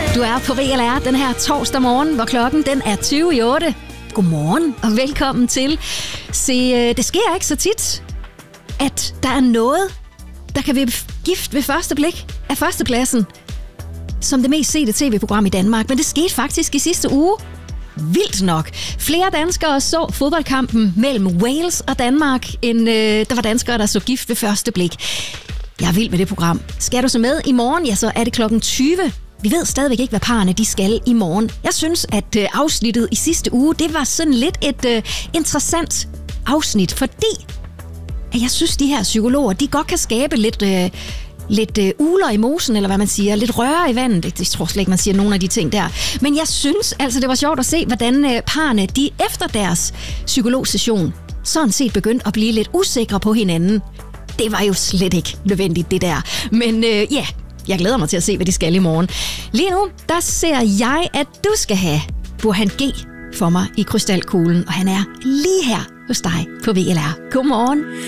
Du er på VLR den her torsdag morgen, hvor klokken den er 7:20. Godmorgen og velkommen til. Se, det sker ikke så tit, at der er noget, der kan være gift ved første blik af førstepladsen som det mest sete tv-program i Danmark. Men det skete faktisk i sidste uge. Vildt nok. Flere danskere så fodboldkampen mellem Wales og Danmark, end der var danskere, der så gift ved første blik. Jeg er vild med det program. Skal du så med i morgen, ja, så er det klokken 20. Vi ved stadigvæk ikke, hvad parerne de skal i morgen. Jeg synes, at afsnittet i sidste uge, det var sådan lidt et interessant afsnit, fordi at jeg synes, de her psykologer, de godt kan skabe lidt uler i mosen, eller hvad man siger, lidt røre i vandet. Det tror slet ikke, man siger nogle af de ting der. Men jeg synes altså, det var sjovt at se, hvordan parerne, de efter deres psykologsession, sådan set begyndte at blive lidt usikre på hinanden. Det var jo slet ikke nødvendigt, det der. Men ja, jeg glæder mig til at se, hvad de skal i morgen. Lige nu, der ser jeg, at du skal have Burhan G for mig i krystalkuglen, og han er lige her hos dig på VLR. Godmorgen.